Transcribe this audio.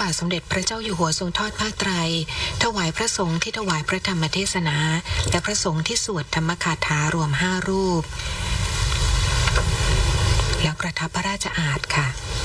บาทสมเด็จพระเจ้าอยู่หัวทรงทอดผ้าไตรถวายพระสงฆ์ที่ถวายพระธรรมเทศนาและพระสงฆ์ที่สวดธรรมคาถารวม5 รูปแล้วประทับพระราชอาสน์ค่ะ